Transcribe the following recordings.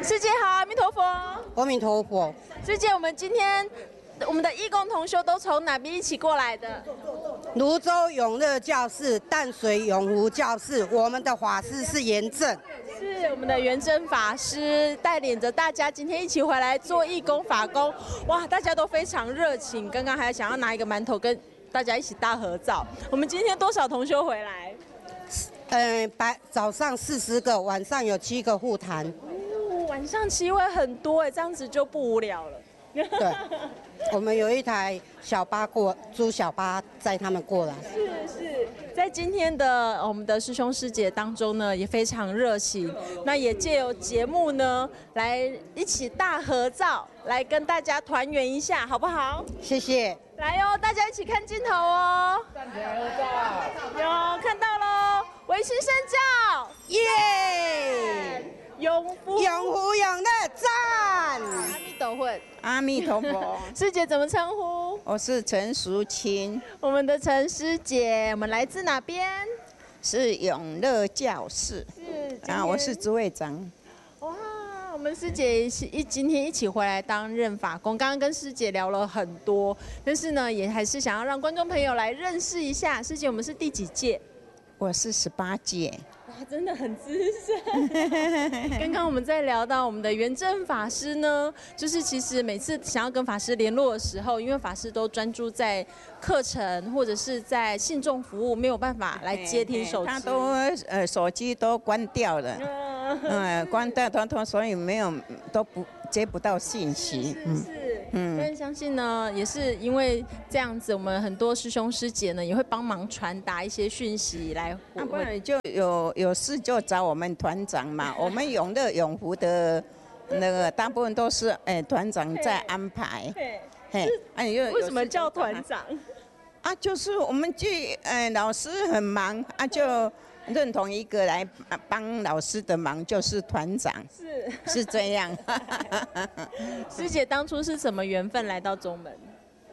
师姐好，阿弥陀佛。 阿弥陀佛。 师姐，我们今天我们的义工同修都从哪边一起过来的？ 泸州永乐教室、淡水永福教室，我们的法师是严正， 是我们的元正法师带领着大家今天一起回来做义工法工。哇，大家都非常热情，刚刚还想要拿一个馒头跟大家一起大合照。我们今天多少同修回来？ 早上40个，晚上有7个护谈。 晚上7位很多哎，这样子就不无聊了。 对，我们有一台小巴租小巴载他们过来。 是，在今天的我们的师兄师姐当中呢，也非常热情。那也借由节目呢，来一起大合照，来跟大家团圆一下，好不好？ 谢谢。 来哦，大家一起看镜头哦。站起来合照。有看到喽，维新圣教， 耶！ 永福永乐赞。 阿弥陀佛。 阿弥陀佛。 师姐怎么称呼？ 我是陈淑清。 我们的陈师姐，我们来自哪边？ 是永乐教室。 是我是支会长。 哇，我们师姐今天一起回来担任法工，刚刚跟师姐聊了很多，但是呢，也还是想要让观众朋友来认识一下师姐，我们是第几届？ 我是18届。 哇，真的很资深。刚刚我们在聊到我们的元正法师呢，就是其实每次想要跟法师联络的时候，因为法师都专注在课程或者是在信众服务，没有办法来接听手机。 他都手机都关掉了，关掉通，所以接不到信息。 但是相信呢，也是因为这样子，我们很多师兄师姐呢也会帮忙传达一些讯息来。 不然就有事就找我们团长嘛。我们永乐永福的那个大部分都是团长在安排。 为什么叫团长？ 就是我们老师很忙就认同一个来帮老师的忙，就是团长，是这样。 师姐当初是什么缘分来到中门？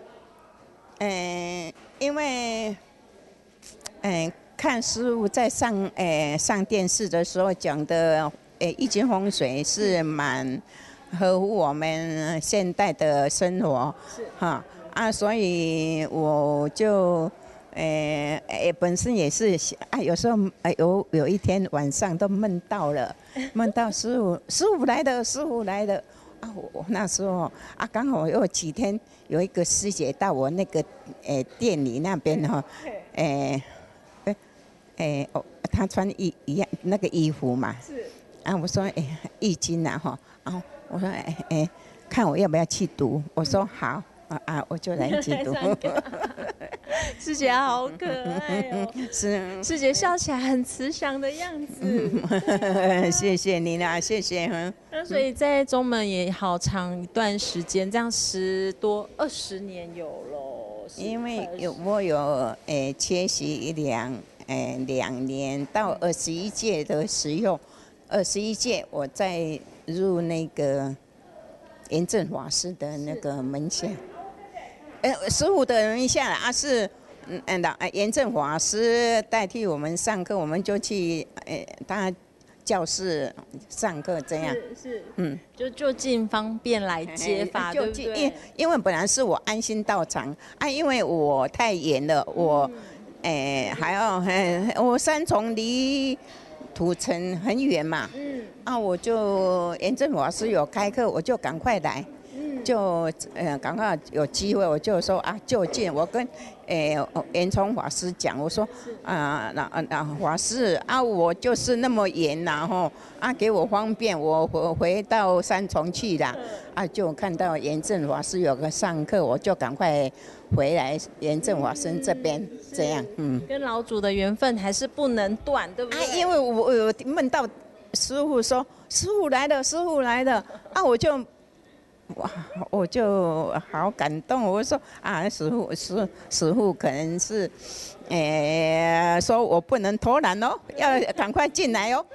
因为看师父在上电视的时候讲的易经风水是蛮合乎我们现代的生活，所以我就。本身也是有时候有一天晚上都梦到了，梦到师父来的，师父来的我那时候刚好有几天有一个师姐到我那个店里那边她穿一样那个衣服嘛，我说易经我说看我要不要去读，我说好。我就来解读。 师姐好可爱哦！ 是， 师姐笑起来很慈祥的样子。 谢谢你啦，谢谢。 那所以在中门也好长一段时间，这样10多20年有咯。 因为我有缺席2年到21届的时候，21届我再入那个严正法师的那个门下。15的人下来是严正法师代替我们上课，我们就去他教室上课这样。 就近方便来接法，对不对？ 因为本来是我安心道场因为我太远了，我还要我三重离土城很远嘛，我就严正法师有开课，我就赶快来。就赶快有机会，我就说就近。我跟严聪法师讲，我说法师我就是那么远给我方便，我回到三重去啦。就看到严正法师有个上课，我就赶快回来严正法师这边这样。 跟老祖的缘分还是不能断，对不对？ 因为我有梦到师父说师父来了，师父来了我就好感动，我说师父可能是，说我不能偷懒哦，要赶快进来哦。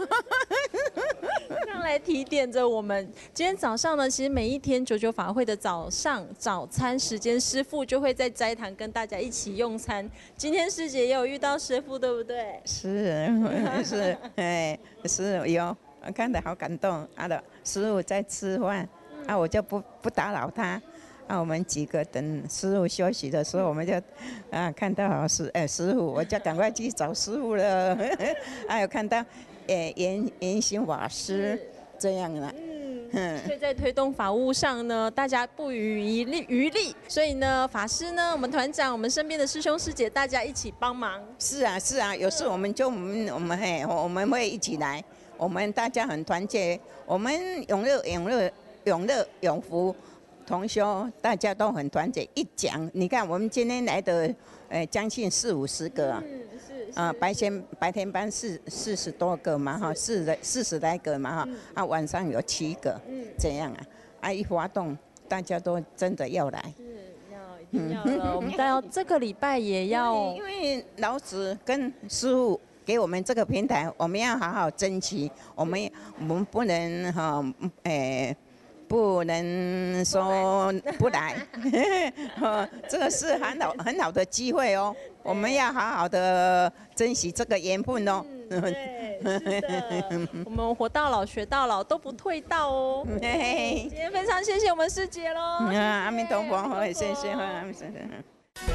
上来提点着我们。今天早上呢，其实每一天99法会的早餐时间，师父就会在斋堂跟大家一起用餐。今天师姐也有遇到师父，对不对？ 是，有。 我看得好感动。师傅在吃饭，我就不打扰他。我们几个等师傅休息的时候，我们就看到师傅，我就赶快去找师傅了。还有看到圆行法师这样了。 所以在推动法务上呢，大家不遗余力。所以呢，法师呢，我们团长，我们身边的师兄师姐，大家一起帮忙。 是啊，有事我们会一起来，我们大家很团结，我们永乐永福同修，大家都很团结。一讲，你看我们今天来的，将近40-50个。白天班40多个嘛哈，40来个嘛哈，晚上有7个，这样一发动大家都真的要来， 一定要了。我们到这个礼拜也要， 因为老子跟师父给我们这个平台，我们要好好珍惜，我们不能不能说不来，这个是很好的机会哦，我们要好好的珍惜这个缘分哦。 对，是的，我们活到老学到老都不退道哦。今天非常谢谢我们师姐喽， 阿弥陀佛，谢谢阿弥陀佛。